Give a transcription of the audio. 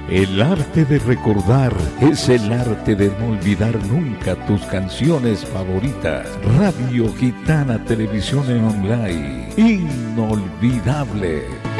El arte de recordar es el arte de no olvidar nunca tus canciones favoritas. Radio Gitana Televisión en Online. Inolvidable.